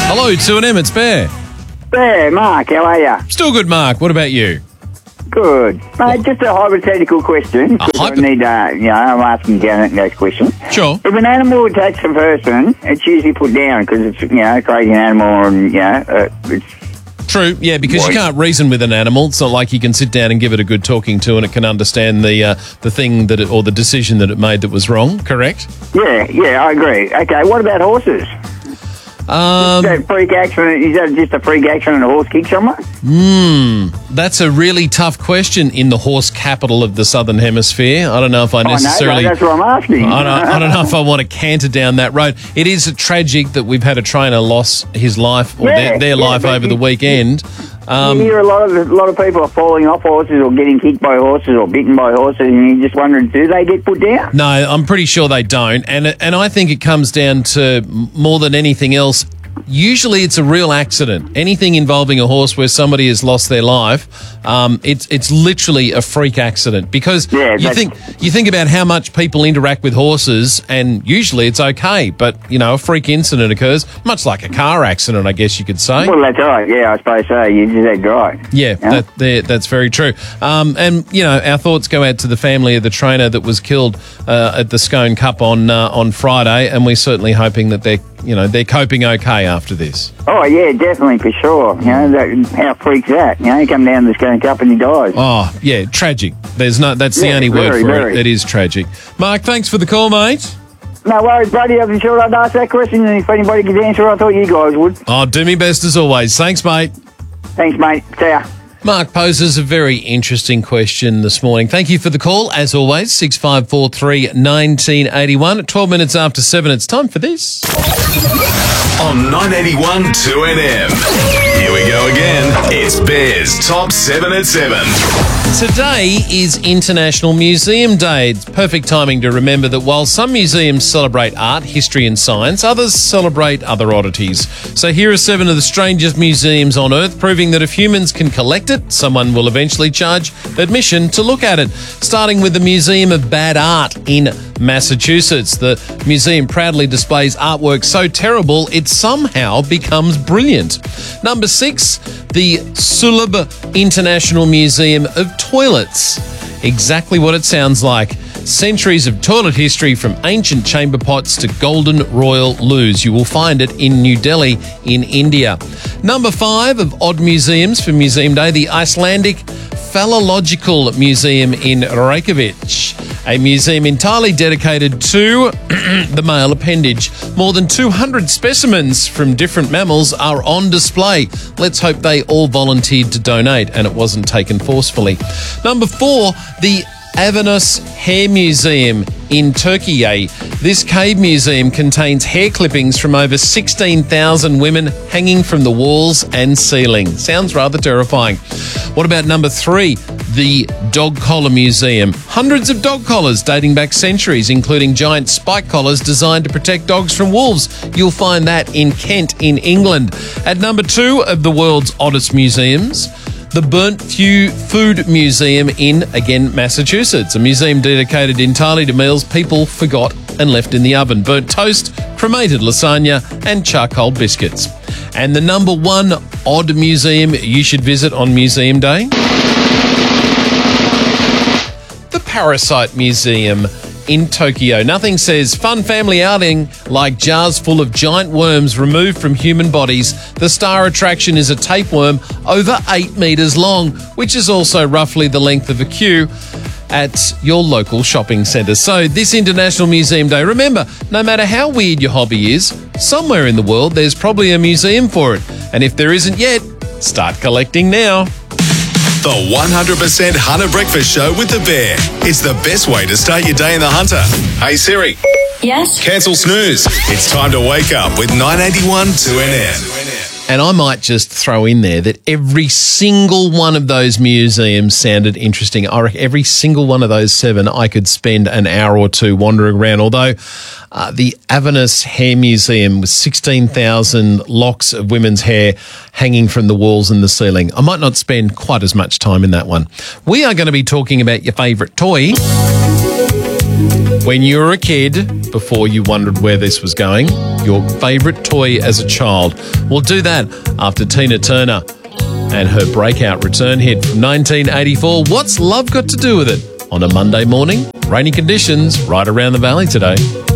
Hello, 2NM, it's Bear. There, Mark, how are you? Still good, Mark. What about you? Good. Mate, just a hypothetical question. I'm asking Janet that question. Sure. If an animal attacks a person, it's usually put down because it's, a crazy animal and, it's... True, yeah, because you can't reason with an animal. It's not like you can sit down and give it a good talking to and it can understand the thing that or the decision that it made that was wrong, correct? Yeah, I agree. Okay, what about horses? Is that freak accident? Is that just a freak accident a horse kicked someone? That's a really tough question in the horse capital of the Southern Hemisphere. I don't know if I necessarily... that's what I'm asking. I don't know if I want to canter down that road. It is tragic that we've had a trainer lost his life or their life over the weekend. You hear a lot of people are falling off horses or getting kicked by horses or bitten by horses, and you're just wondering, do they get put down? No, I'm pretty sure they don't, and I think it comes down to more than anything else. Usually, it's a real accident. Anything involving a horse where somebody has lost their life, it's literally a freak accident because you think about how much people interact with horses, and usually it's okay, but a freak incident occurs, much like a car accident, I guess you could say. Well, that's right. Yeah, I suppose so. You just said right. Yeah, that's very true. And our thoughts go out to the family of the trainer that was killed at the Scone Cup on Friday, and we're certainly hoping that they're coping okay after this. Oh, yeah, definitely, for sure. How freak's that? You come down to the Scone Cup and he dies. Oh, yeah, tragic. That's the only word for it. It is tragic. Mark, thanks for the call, mate. No worries, buddy. I'm sure I'd ask that question, and if anybody could answer, I thought you guys would. Oh, do me best as always. Thanks, mate. Thanks, mate. See ya. Mark poses a very interesting question this morning. Thank you for the call, as always, 6543 1981. 12 minutes after 7, it's time for this. On 981 2NM. Here we go again. It's Bear's Top 7 at 7. Today is International Museum Day. It's perfect timing to remember that while some museums celebrate art, history and science, others celebrate other oddities. So here are 7 of the strangest museums on Earth, proving that if humans can collect it, someone will eventually charge admission to look at it. Starting with the Museum of Bad Art in Massachusetts. The museum proudly displays artwork so terrible it somehow becomes brilliant. Number 6, the Sulab International Museum of Toilets. Exactly what it sounds like. Centuries of toilet history from ancient chamber pots to golden royal loos. You will find it in New Delhi in India. Number 5 of odd museums for Museum Day, the Icelandic Phallological Museum in Reykjavik, a museum entirely dedicated to the male appendage. More than 200 specimens from different mammals are on display. Let's hope they all volunteered to donate and it wasn't taken forcefully. Number 4, the Avanos Hair Museum in Turkey. This cave museum contains hair clippings from over 16,000 women hanging from the walls and ceiling. Sounds rather terrifying. What about number 3? The Dog Collar Museum. Hundreds of dog collars dating back centuries, including giant spike collars designed to protect dogs from wolves. You'll find that in Kent in England. At number 2 of the world's oddest museums, the Burnt Food Museum in, again, Massachusetts, a museum dedicated entirely to meals people forgot and left in the oven. Burnt toast, cremated lasagna and charcoal biscuits. And the number 1 odd museum you should visit on Museum Day? The Parasite Museum in Tokyo. Nothing says fun family outing like jars full of giant worms removed from human bodies. The star attraction is a tapeworm over 8 metres long, which is also roughly the length of a queue at your local shopping centre. So this International Museum Day, remember, no matter how weird your hobby is, somewhere in the world there's probably a museum for it. And if there isn't yet, start collecting now. The 100% Hunter Breakfast Show with the Bear. It's the best way to start your day in the Hunter. Hey Siri. Yes? Cancel snooze. It's time to wake up with 981 2NM. And I might just throw in there that every single one of those museums sounded interesting. I reckon every single one of those 7, I could spend an hour or 2 wandering around. Although the Avanos Hair Museum with 16,000 locks of women's hair hanging from the walls and the ceiling, I might not spend quite as much time in that one. We are going to be talking about your favourite toy. When you were a kid, before you wondered where this was going, your favourite toy as a child. We'll do that after Tina Turner and her breakout return hit from 1984. What's love got to do with it? On a Monday morning, rainy conditions right around the valley today.